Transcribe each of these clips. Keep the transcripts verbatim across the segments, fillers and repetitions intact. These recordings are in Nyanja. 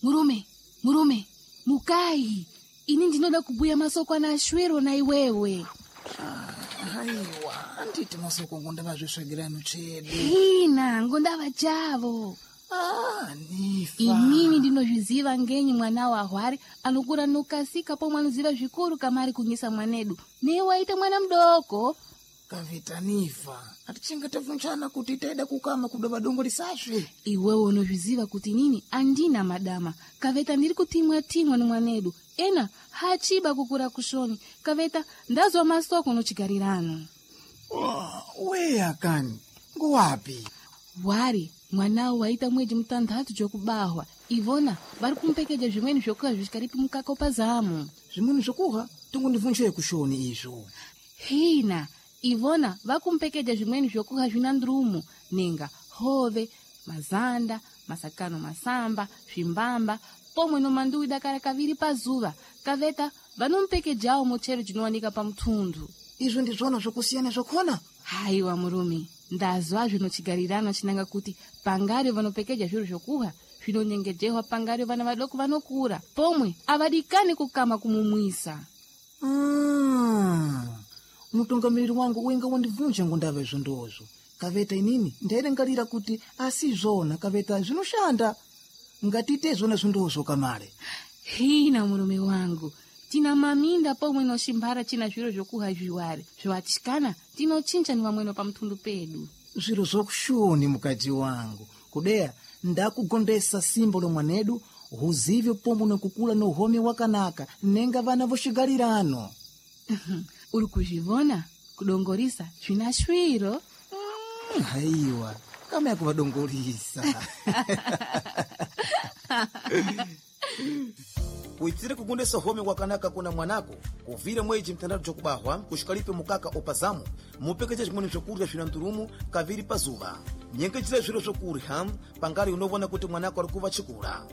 Murume, murume, mukai. Ini ndinoda kubuya masoko na shwero na iwewe. Haiwa, anditi masoko ngondava zvisvagiranu chedu. Hina, ngondava chavo. Ah, Nifa. Inini ndinozviziva ngenyi mwana wa Hwari anokura nokasika pomwe anoziva zvikuru kamari kunyisa mwanedu. Newaita mwana mdoko. Kavita Nifa, atichinga tavunchana kuti taida kukama kudova dongo lisasve. Iwewe unozviziva kuti nini andina madama. Kaveta ndiri kutimwa timwa ni mwanedu. Ena hachiba kukura kushoni. Kaveta ndazwa masoko nochigarirano. Oh, weya kani, nguwapi? Hwari, mwanao waita mwezi mtandatu jokubahwa. Ivona, vari kumpekeja zvimweni zvokuha zvichikaripi mukaka pazamu. Zvimweni zvokuha? Tungu ndivuncheye kushoni izvo. Hina, Ivona, vakumpekeja zvimweni zvokuha zvina ndrumu. Nenga, hove, mazanda, masakano masamba, zvimbamba, pomwe nomanduwi dakara kaviri pazuva. Kaveta, vanompekejawo muchero chinowanika pamutundu. Izvo ndizvona zvokusiyana zvakona? Haiwa murume, ndazwa zvinochigarirano chinanga kuti pangari vanopekeja zviro zvokuha zvinonyengejerwa pangari vana vadoko vanokura. Pomwe, avadikani kukama kumumwisa. Ah, mutungamiriri wangu wenga wandivunja ngondava izvo ndozvo. Kaveta inini ndairangarira kuti asizvona. Kaveta zvinoshanda. Ngatite zvona zvondozvo kamare. Hina murume wangu, tina maminda pomwe noshimbara china zviro zvokuha zviwari. Zvatikana tinochinja ni wamweno pamutundu pedu. Zviro zvokushoni mukadzi wangu. Kudeya ndakugondesa simbo lomwanedu huzive pomwe nokukula nohome wakanaka nenga vana voshigarirano. Uri kuzvivona kudongorisa zvina shwiro. Mm, haiwa, kama ya kuvadongorisa. Kuitire kugondesa home wakanaka kuna mwanako kuvire mweji mtandatu jokubahwa kushikalipe mukaka opazamu mupekeje zvimweni zvokurya zvina nturumu kaviri pazuva. Nyengechera zviro zvokurya pangari unovona kuti mwanako ari kuva chikura.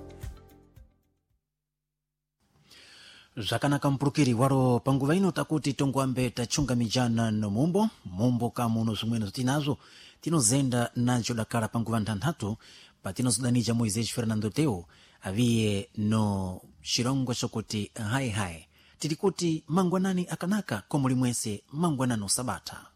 Zvakanaka mpurukiri waro panguva ino takuti tongwambe tachunga mijana nomumbo mumbo kamuno zvimweno zotinazo tinozenda nacho dakara panguva ntantatu patinozodanija Moisés Fernando Teo aviye no shirongwa chokuti hai hai tiri kuti mangwanani akanaka komuli mwese mangwanano sabata.